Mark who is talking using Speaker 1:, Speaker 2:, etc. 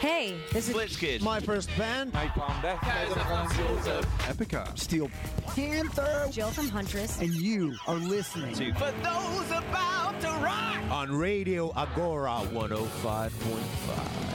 Speaker 1: Hey, this is
Speaker 2: Blitzkid.
Speaker 3: My first band.
Speaker 4: Napalm Death.
Speaker 3: Epica. Steel Panther.
Speaker 1: Jill from Huntress.
Speaker 3: And you are listening
Speaker 2: To For Those About to Rock
Speaker 5: on Radio Agora 105.5.